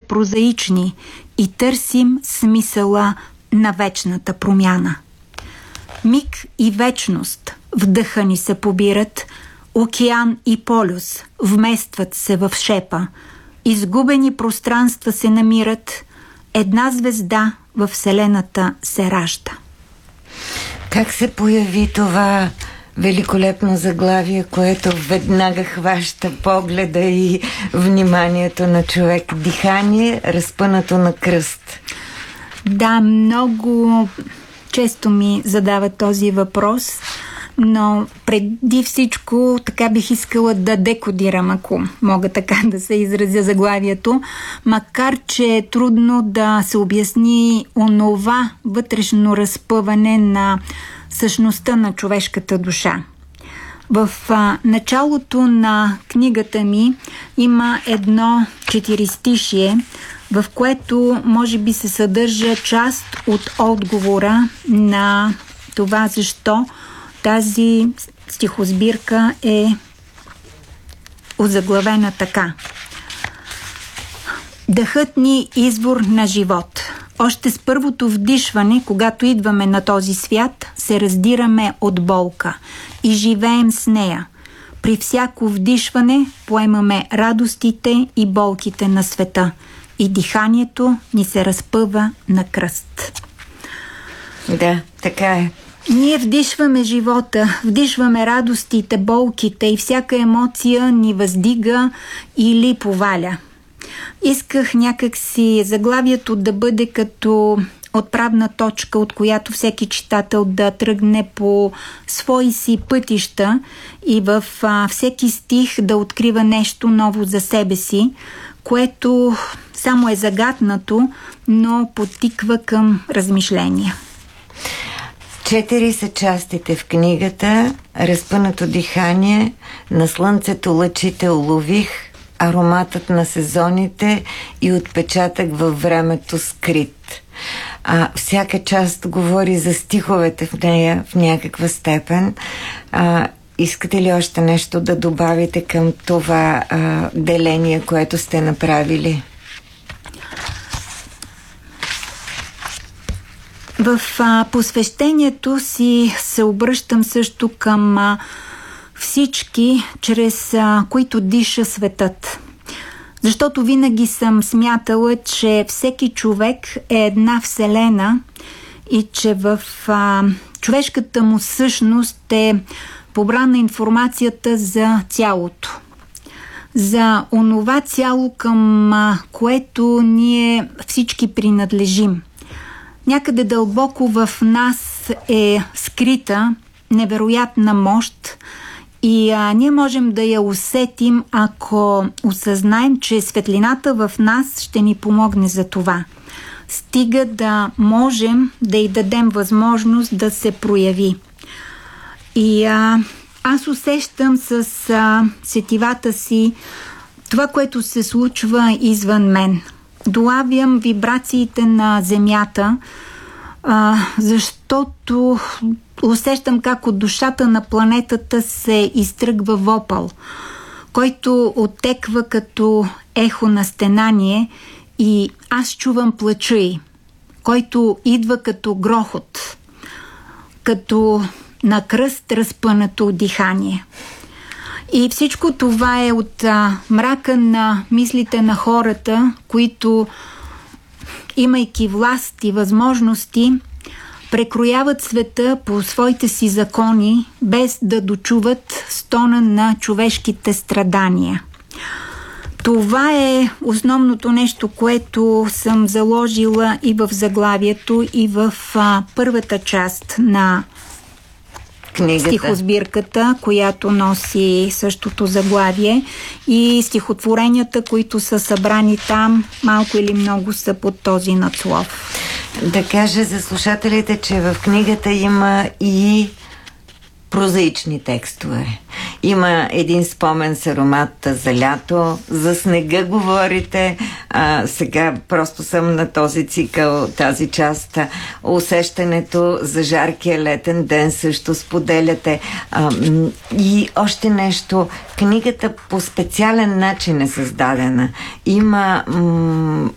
прозаични и търсим смисъла на вечната промяна. Миг и вечност в дъха ни се побират, океан и полюс вместват се в шепа, изгубени пространства се намират, една звезда във Вселената се ражда. Как се появи това великолепно заглавие, което веднага хваща погледа и вниманието на човек? Дихание, разпънато на кръст. Да, много често ми задават този въпрос, но преди всичко така бих искала да декодирам, ако мога така да се изразя, заглавието, макар че е трудно да се обясни онова вътрешно разпъване на същността на човешката душа. В началото на книгата ми има едно четиристишие, в което може би се съдържа част от отговора на това защо тази стихосбирка е озаглавена така. Дъхът ни извор на живот. Още с първото вдишване, когато идваме на този свят, се раздираме от болка и живеем с нея. При всяко вдишване поемаме радостите и болките на света и диханието ни се разпъва на кръст. Да, така е. Ние вдишваме живота, вдишваме радостите, болките и всяка емоция ни въздига или поваля. Исках някакси заглавието да бъде като отправна точка, от която всеки читател да тръгне по свои си пътища и във всеки стих да открива нещо ново за себе си, което само е загатнато, но подтиква към размишления. 4 са частите в книгата. Разпънато дихание, на слънцето лъчите улових, ароматът на сезоните и отпечатък във времето скрит. Всяка част говори за стиховете в нея в някаква степен. Искате ли още нещо да добавите към това деление, което сте направили? В посвещението си се обръщам също към всички, чрез които диша светът. Защото винаги съм смятала, че всеки човек е една вселена и че в човешката му същност е побрана информацията за цялото. За онова цяло, към което ние всички принадлежим. Някъде дълбоко в нас е скрита невероятна мощ и ние можем да я усетим, ако осъзнаем, че светлината в нас ще ни помогне за това. Стига да можем да й дадем възможност да се прояви. И аз усещам с сетивата си това, което се случва извън мен. Долавям вибрациите на Земята, защото усещам как от душата на планетата се изтръгва вопъл, който оттеква като ехо на стенание и аз чувам плача й, който идва като грохот, като на кръст разпънато дихание. И всичко това е от мрака на мислите на хората, които, имайки власт и възможности, прекрояват света по своите си закони, без да дочуват стона на човешките страдания. Това е основното нещо, което съм заложила и в заглавието, и в първата част на книгата. Стихосбирката, която носи същото заглавие, и стихотворенията, които са събрани там, малко или много са под този надслов. Да кажа за слушателите, че в книгата има и прозаични текстове. Има един спомен с аромата за лято, за снега говорите. Сега просто съм на този цикъл, тази част. Усещането за жаркия летен ден също споделяте. И още нещо. Книгата по специален начин е създадена. Има